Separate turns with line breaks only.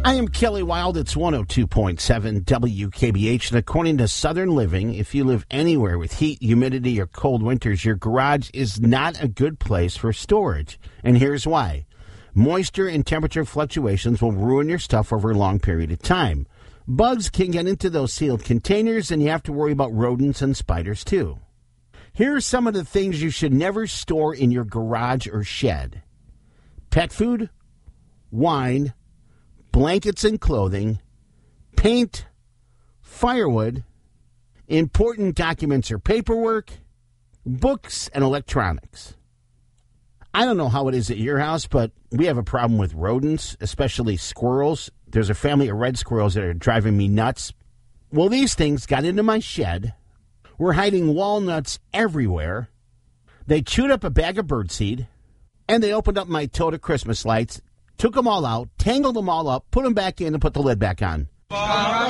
I am Kelly Wild. It's 102.7 WKBH. And according to Southern Living, if you live anywhere with heat, humidity, or cold winters, your garage is not a good place for storage. And here's why. Moisture and temperature fluctuations will ruin your stuff over a long period of time. Bugs can get into those sealed containers, and you have to worry about rodents and spiders, too. Here are some of the things you should never store in your garage or shed. Pet food, wine, blankets and clothing, paint, firewood, important documents or paperwork, books, and electronics. I don't know how it is at your house, but we have a problem with rodents, especially squirrels. There's a family of red squirrels that are driving me nuts. Well, these things got into my shed. We're hiding walnuts everywhere. They chewed up a bag of birdseed, and they opened up my tote of Christmas lights, took them all out, tangled them all up, put them back in, and put the lid back on.